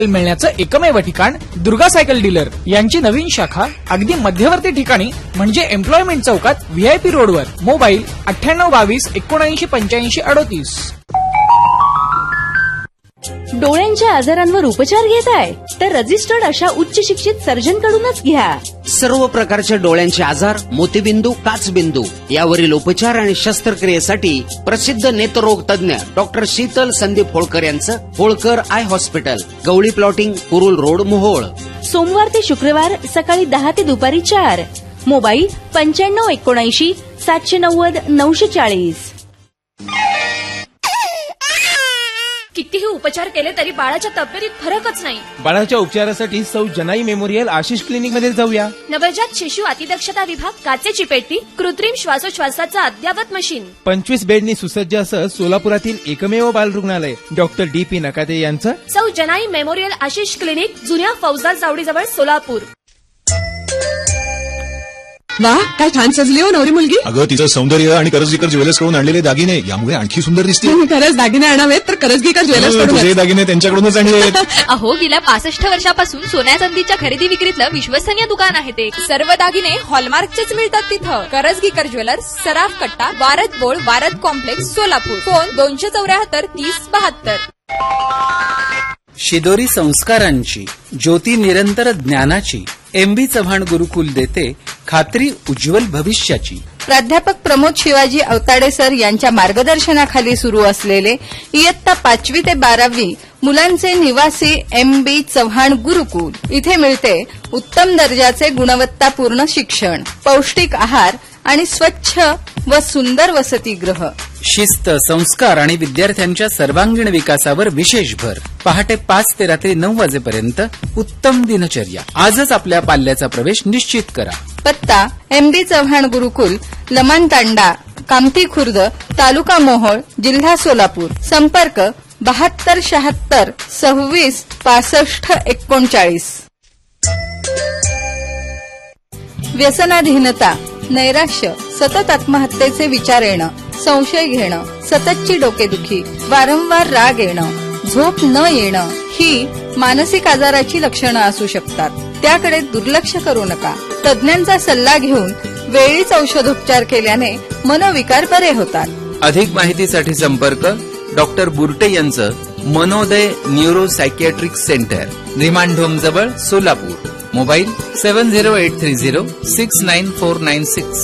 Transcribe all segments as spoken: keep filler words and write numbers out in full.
मिळण्याचं एकमेव ठिकाण Durga cycle dealer यांची नवीन शाखा अगदी मध्यवर्ती ठिकाणी म्हणजे एम्प्लॉयमेंट चौकात व्हीआयपी रोडवर. मोबाईल अठ्ठ्याण्णव बावीस एकोणऐंशी पंच्याऐंशी अडोतीस. डोळ्यांच्या आजारांवर उपचार घेताय तर रजिस्टर्ड अशा उच्च शिक्षित सर्जन कडूनच घ्या. सर्व प्रकारचे डोळ्यांचे आजार, मोतीबिंदू, काचबिंदू यावरील उपचार आणि शस्त्रक्रियेसाठी प्रसिद्ध नेत्ररोग तज्ञ डॉक्टर शीतल संदीप होळकर यांचं Holkar I hospital, Gawali plotting, Kurul road, Mohol. सोमवार ते शुक्रवार सकाळी दहा ते दुपारी चार. मोबाईल पंच्याण्णव एकोणऐंशी सातशे नव्वद नऊशे चाळीस. कितीही उपचार केले तरी बाळाच्या तब्येतीत फरकच नाही. बाळाच्या उपचारासाठी सौ जनाई मेमोरियल आशिष क्लिनिक मध्ये जाऊया. नवजात शिशु अतिदक्षता विभाग, काचेची पेटी, कृत्रिम श्वासोच्छवासाचं अद्ययावत मशीन, पंचवीस बेडनी सुसज्ज असं सोलापुरातील एकमेव बाल रुग्णालय डॉक्टर डी पी नकाते यांचं. सौ जनाई मेमोरियल आशिष क्लिनिक, जुन्या फौजदार चावडीजवळ, सोलापूर. वा, काय छान सजली हो नवरी मुलगी. अगं तिचं सौंदर्य आणि करजगीकर ज्वेलर्स कडून आणलेले दागिने यामुळे आणखी सुंदर दिसते. खरंच दागिने आणावेत तर करजगीकर ज्वेलर्स कडून. दागिने त्यांच्याकडूनच आणले. अहो, गेल्या पासष्ट वर्षापासून सोन्या चांदीच्या खरेदी विक्रीतलं विश्वसनीय दुकान आहे ते. सर्व दागिने हॉलमार्कचेच मिळतात तिथं. करजगीकर ज्वेलर्स, सराफ कट्टा, Word बोळ, Word complex, Solapur. Phone दोनशे चौऱ्याहत्तर तीस बहात्तर. शिदोरी संस्कारांची, ज्योती निरंतर ज्ञानाची, एम बी चव्हाण गुरुकुल देते खात्री उज्ज्वल भविष्याची. प्राध्यापक प्रमोद शिवाजी अवताडे सर यांच्या मार्गदर्शनाखाली सुरू असलेले इयत्ता पाचवी ते बारावी मुलांचे निवासी एम बी चव्हाण गुरुकुल. इथे मिळते उत्तम दर्जाचे गुणवत्तापूर्ण शिक्षण, पौष्टिक आहार आणि स्वच्छ व सुंदर वसतिगृह. शिस्त, संस्कार आणि विद्यार्थ्यांच्या सर्वांगीण विकासावर विशेष भर. पहाटे पाच ते रात्री नऊ वाजेपर्यंत उत्तम दिनचर्या. आजच आपल्या पाल्याचा प्रवेश निश्चित करा. पत्ता एम बी चव्हाण गुरुकुल, लमान तांडा, कामठी खुर्द, तालुका मोहोळ, जिल्हा सोलापूर. संपर्क बहात्तर शहात्तर सव्वीस पासष्ट एकोणचाळीस. व्यसनाधीनता, नैराश्य, सतत आत्महत्येचे विचार येणं, संशय घेणं, सततची डोकेदुखी, वारंवार राग येणं, झोप न येणं ही मानसिक आजाराची लक्षणं असू शकतात. त्याकडे दुर्लक्ष करू नका. तज्ञांचा सल्ला घेऊन वेळीच औषधोपचार केल्याने मनोविकार बरे होतात. अधिक माहितीसाठी संपर्क डॉक्टर बुर्टे यांचं मनोदय न्यूरो सायकियाट्रिक सेंटर, रिमांडहोम जवळ, सोलापूर. मोबाईल सेवन zero eight three zero six nine four nine six.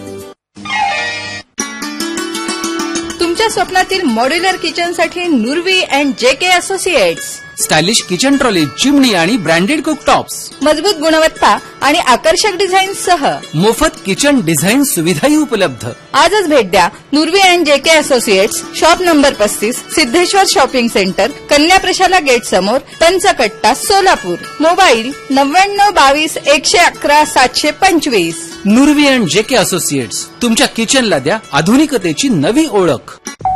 तुमच्या स्वप्नातील मॉड्युलर किचनसाठी नुरवी अँड जे के असोसिएट्स. स्टायलिश किचन ट्रॉली, चिमणी आणि ब्रँडेड कुकटॉप्स. मजबूत गुणवत्ता आणि आकर्षक डिझाईन सह मोफत किचन डिझाईन सुविधाही उपलब्ध. आजच भेट द्या नुरवी अँड जे के असोसिएट्स, शॉप नंबर पस्तीस, सिद्धेश्वर शॉपिंग सेंटर, कन्या प्रशाला गेट समोर, पंचकट्टा, सोलापूर. मोबाईल नव्याण्णव बावीस एकशे अकरा सातशे पंचवीस. नुरवी अँड जे के असोसिएट्स, तुमच्या किचनला द्या आधुनिकतेची नवी ओळख.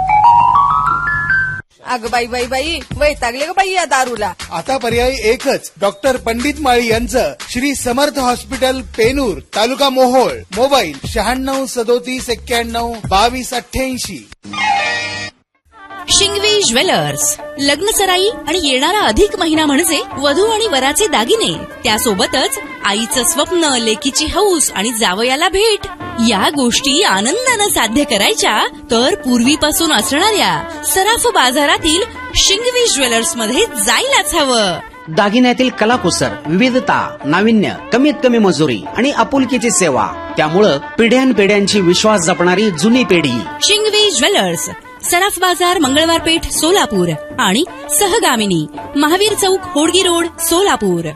अगं बाई बाई बाई वैतागले ग बाई या दारूला. आता पर्याय एकच, डॉक्टर पंडित माळी यांचं श्री समर्थ हॉस्पिटल, पेनूर, तालुका मोहोळ. मोबाईल शहाण्णव सदोतीस एक्क्याण्णव बावीस अठ्ठ्याऐंशी. शिंगवी ज्वेलर्स, लग्न सराई आणि येणारा अधिक महिना म्हणजे वधू आणि वराचे दागिने, त्यासोबतच आईचं स्वप्न, लेकीची हौस आणि जावयाला भेट या गोष्टी आनंदानं साध्य करायच्या तर पूर्वीपासून असणाऱ्या सराफ बाजारातील शिंगवी ज्वेलर्स मध्ये जायलाच हवं. दागिन्यातील कलाकुसर, विविधता, नाविन्य, कमीत कमी मजुरी आणि आपुलकीची सेवा. त्यामुळं पिढ्यानपिढ्यांची विश्वास जपणारी जुनी पिढी. शिंगवी ज्वेलर्स, सराफ बाजार, मंगळवार पेठ, सोलापूर आणि सहगामिनी, महावीर चौक, होडगी रोड, सोलापूर.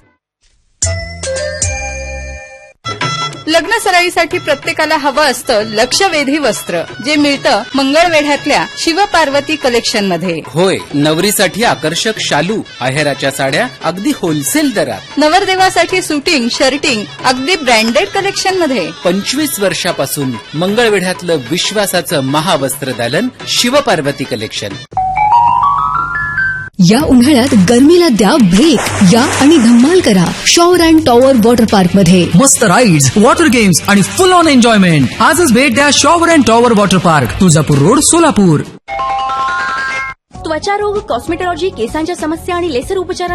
लग्न सराईसाठी प्रत्येकाला हवं असतं लक्षवेधी वस्त्र, जे मिळतं मंगळवेढ्यातल्या शिवपार्वती कलेक्शन मध्ये. होय, नवरीसाठी आकर्षक शालू, आहेराच्या साड्या अगदी होलसेल दरात. नवरदेवासाठी सुटिंग, शर्टिंग अगदी ब्रँडेड कलेक्शन मध्ये. पंचवीस वर्षापासून मंगळवेढ्यातलं विश्वासाचं महावस्त्र दालन शिवपार्वती कलेक्शन. या उन्हाळ्यात गरमीला द्या ब्रेक. या आणि धम्माल करा shower and tower water park मध्ये. मस्त राईड्स, वॉटर गेम्स आणि फुल ऑन एन्जॉयमेंट. आजच भेट द्या shower and tower water park, Tuljapur road, Solapur. त्वचा रोग, कॉस्मेटॉलॉजी, केसांच्या समस्या आणि लेसर उपचार